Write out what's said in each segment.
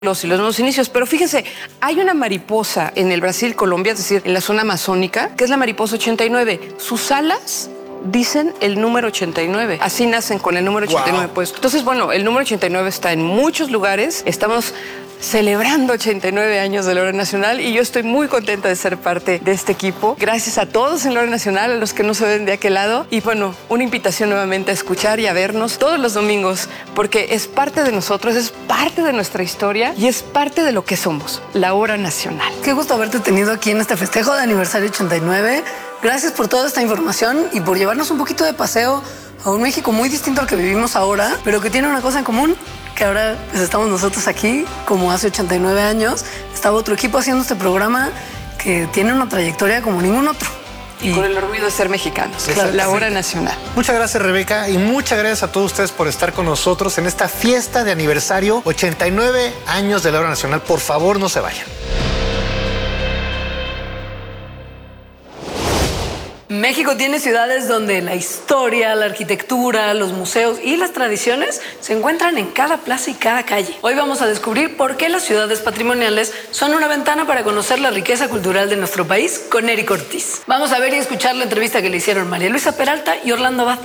y los nuevos inicios. Pero fíjense, hay una mariposa en el Brasil, Colombia, es decir, en la zona amazónica, que es la mariposa 89. Sus alas dicen el número 89. Así nacen con el número 89 puesto. Entonces, bueno, el número 89 está en muchos lugares. Estamos celebrando 89 años de la Hora Nacional y yo estoy muy contenta de ser parte de este equipo. Gracias a todos en la Hora Nacional, a los que no se ven de aquel lado. Y bueno, una invitación nuevamente a escuchar y a vernos todos los domingos, porque es parte de nosotros, es parte de nuestra historia y es parte de lo que somos, la Hora Nacional. Qué gusto haberte tenido aquí en este festejo de aniversario 89. Gracias por toda esta información y por llevarnos un poquito de paseo a un México muy distinto al que vivimos ahora, pero que tiene una cosa en común, que ahora pues, estamos nosotros aquí, como hace 89 años. Estaba otro equipo haciendo este programa que tiene una trayectoria como ningún otro. Y con el orgullo de ser mexicanos, claro, la Hora Nacional. Muchas gracias, Rebeca, y muchas gracias a todos ustedes por estar con nosotros en esta fiesta de aniversario, 89 años de la Hora Nacional. Por favor, no se vayan. México tiene ciudades donde la historia, la arquitectura, los museos y las tradiciones se encuentran en cada plaza y cada calle. Hoy vamos a descubrir por qué las ciudades patrimoniales son una ventana para conocer la riqueza cultural de nuestro país con Eric Ortiz. Vamos a ver y escuchar la entrevista que le hicieron María Luisa Peralta y Orlando Abad.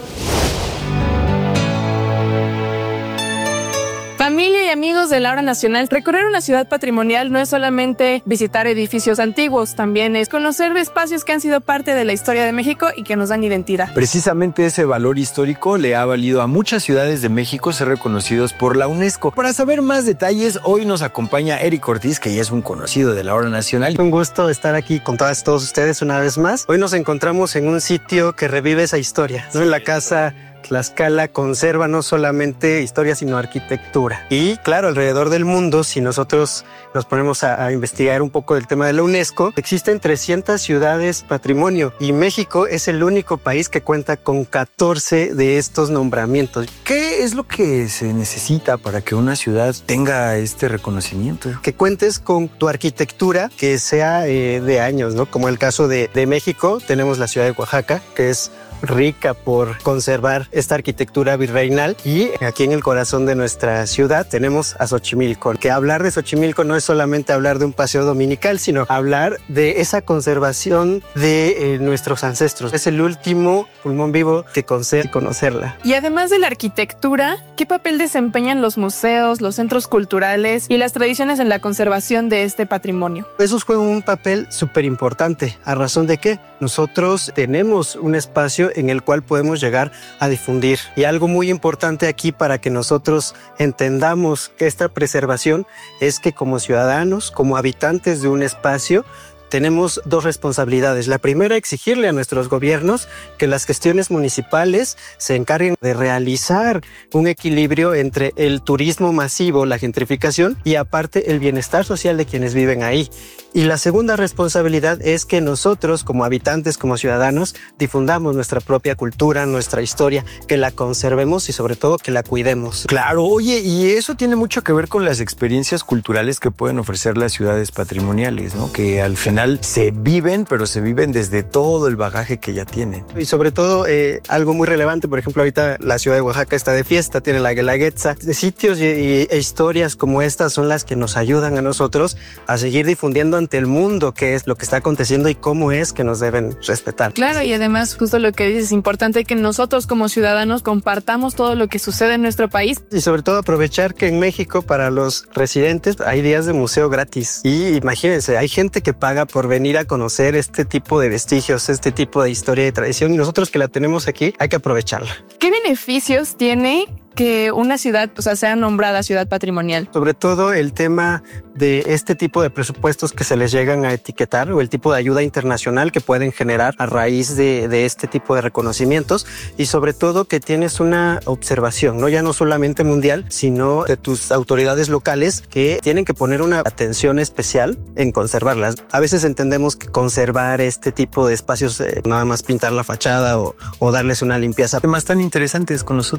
Familia y amigos de la Hora Nacional, recorrer una ciudad patrimonial no es solamente visitar edificios antiguos, también es conocer espacios que han sido parte de la historia de México y que nos dan identidad. Precisamente ese valor histórico le ha valido a muchas ciudades de México ser reconocidos por la UNESCO. Para saber más detalles, hoy nos acompaña Eric Ortiz, que ya es un conocido de la Hora Nacional. Un gusto estar aquí con todos ustedes una vez más. Hoy nos encontramos en un sitio que revive esa historia, ¿no? En la casa Tlaxcala conserva no solamente historia, sino arquitectura. Y claro, alrededor del mundo, si nosotros nos ponemos a investigar un poco del tema de la UNESCO, existen 300 ciudades patrimonio y México es el único país que cuenta con 14 de estos nombramientos. ¿Qué es lo que se necesita para que una ciudad tenga este reconocimiento? Que cuentes con tu arquitectura que sea de años, ¿no? Como el caso de México, tenemos la ciudad de Oaxaca, que es rica por conservar esta arquitectura virreinal, y aquí en el corazón de nuestra ciudad tenemos a Xochimilco, que hablar de Xochimilco no es solamente hablar de un paseo dominical, sino hablar de esa conservación de nuestros ancestros. Es el último pulmón vivo que conserva y conocerla. Y además de la arquitectura, ¿qué papel desempeñan los museos, los centros culturales y las tradiciones en la conservación de este patrimonio? Esos juegan un papel súper importante. ¿A razón de qué? Nosotros tenemos un espacio en el cual podemos llegar a difundir. Y algo muy importante aquí para que nosotros entendamos que esta preservación es que como ciudadanos, como habitantes de un espacio, tenemos dos responsabilidades. La primera, exigirle a nuestros gobiernos que las gestiones municipales se encarguen de realizar un equilibrio entre el turismo masivo, la gentrificación y aparte el bienestar social de quienes viven ahí. Y la segunda responsabilidad es que nosotros como habitantes, como ciudadanos, difundamos nuestra propia cultura, nuestra historia, que la conservemos y sobre todo que la cuidemos. Claro, oye, y eso tiene mucho que ver con las experiencias culturales que pueden ofrecer las ciudades patrimoniales, ¿no? Que al final se viven, pero se viven desde todo el bagaje que ya tienen. Y sobre todo, algo muy relevante, por ejemplo, ahorita la ciudad de Oaxaca está de fiesta, tiene la Guelaguetza. Sitios e historias como estas son las que nos ayudan a nosotros a seguir difundiendo ante el mundo qué es lo que está aconteciendo y cómo es que nos deben respetar. Claro, y además, justo lo que dices, es importante que nosotros como ciudadanos compartamos todo lo que sucede en nuestro país. Y sobre todo aprovechar que en México para los residentes hay días de museo gratis. Y imagínense, hay gente que paga por venir a conocer este tipo de vestigios, este tipo de historia y tradición, y nosotros que la tenemos aquí hay que aprovecharla. ¿Qué beneficios tiene que una ciudad, sea nombrada ciudad patrimonial? Sobre todo el tema de este tipo de presupuestos que se les llegan a etiquetar o el tipo de ayuda internacional que pueden generar a raíz de este tipo de reconocimientos, y sobre todo que tienes una observación, ¿no? Ya no solamente mundial, sino de tus autoridades locales que tienen que poner una atención especial en conservarlas. A veces entendemos que conservar este tipo de espacios nada más pintar la fachada o darles una limpieza. Temas tan interesantes con nosotros.